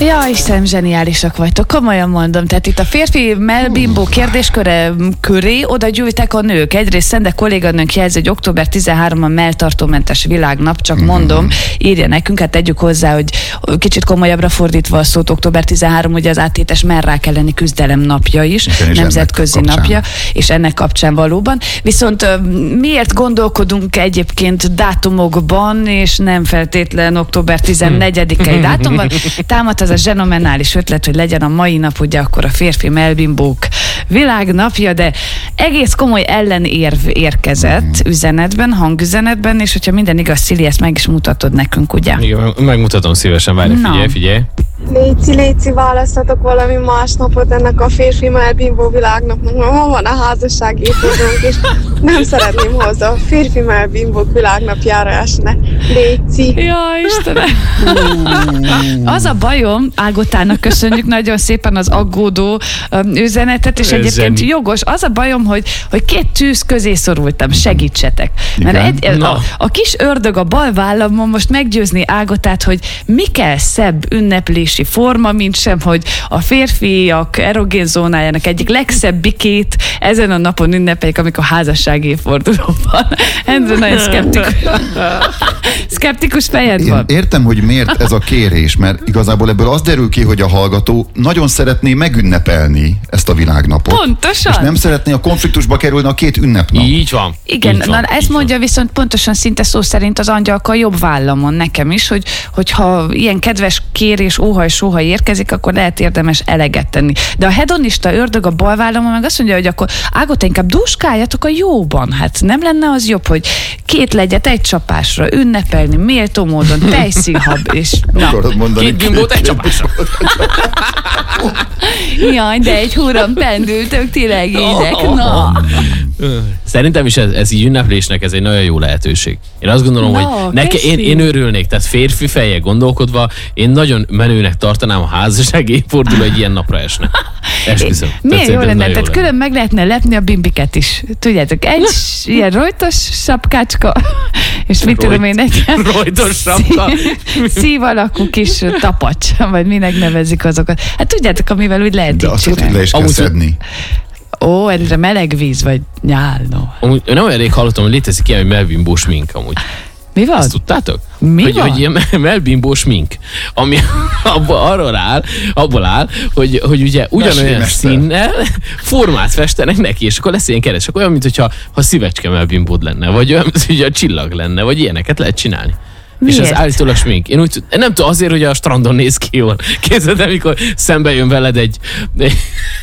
Ja, Istenem, zseniálisak vagytok, komolyan mondom. Tehát itt a férfi melbimbó kérdésköre köré oda gyűjtek a nők. Egyrészt Szende kolléganőnk jelzi, hogy október 13 a melltartómentes világnap, csak mondom, írja nekünk, hát tegyük hozzá, hogy kicsit komolyabbra fordítva a szót, október 13 ugye az áttétes mellrák elleni küzdelem napja is, nemzetközi napja, és ennek kapcsán valóban. Viszont miért gondolkodunk egyébként dátumokban, és nem feltétlen október 14-i dátumban? Támad az a zsenomenális ötlet, hogy legyen a mai nap, ugye akkor a férfi melbimbók világnapja, de egész komoly ellenérv érkezett üzenetben, hangüzenetben, és hogyha minden igaz, Szili, ezt meg is mutatod nekünk, ugye? Igen, megmutatom szívesen, várj, figyelj. Léci, választatok valami más napot ennek a férfi melbimbó világnapnak. Ma van a házassági évfordulónk, és nem szeretném hozzá a férfi melbimbók világnapjára esne. Léci. Jaj, Istenem. Az a bajom, Ágotának köszönjük nagyon szépen az aggódó üzenetet, és egyébként jogos. Az a bajom, hogy két tűz közé szorultam. Segítsetek. Mert a kis ördög a bal vállamon most meggyőzni Ágotát, hogy mi kell szebb ünneplési forma, mint sem, hogy a férfiak erogén zónájának egyik legszebbikét ezen a napon ünnepeljük, amikor házassági évforduló van. Endre nagyon szkeptikus fejed van. Én értem, hogy miért ez a kérés, mert igazából ebből az derül ki, hogy a hallgató nagyon szeretné megünnepelni ezt a világnapot. Pontosan. És nem szeretné a konfliktusba kerülni a két ünnepnap. Így van. Igen, ezt mondja viszont pontosan szinte szó szerint az angyalka a jobb vállamon nekem is, hogyha ilyen kedves kérés, óhaj-sóhaj érkezik, akkor lehet érdemes eleget tenni. De a hedonista ördög a bal vállamon meg azt mondja, hogy akkor Ágota, inkább dúskáljatok a jóban. Hát nem lenne az jobb, hogy két legyet egy csapásra ünnepelni, méltó módon, tejszínhab, és két bimbót egy csapásra. Jaj, de egy húron pendültök, tényleg ének. Szerintem is ez így ünneplésnek ez egy nagyon jó lehetőség. Én azt gondolom, hogy én örülnék, tehát férfi fejjel gondolkodva, én nagyon menőnek tartanám a házassági évforduló egy ilyen napra esne. Esküszöm. Milyen jó lenne, tehát külön meg lehetne lepni a bimbiket is. Tudjátok, egy ilyen rojtos sapkácska, és mit tudom én, egy rojtos sapka. Szív alakú kis tapacs, vagy minek nevezik azokat. Hát tudjátok, amivel úgy lehet de azt hogy le is kell szedni. Ó, erre meleg víz, vagy nyálna. Amúgy nem olyan rég hallottam, hogy létezik ilyen melbimbó smink amúgy. Mi van? Ezt tudtátok? Van? Hogy ilyen melbimbó smink, ami abból áll, hogy ugye ugyanolyan színnel formát festenek neki, és akkor lesz ilyen keres. Akkor olyan, mintha szívecske melbimbód lenne, vagy olyan, mintha a csillag lenne, vagy ilyeneket lehet csinálni. Miért? És az állítólag smink. Én nem tudom, azért, hogy a strandon néz ki jól. Képzeld, amikor szembe jön veled egy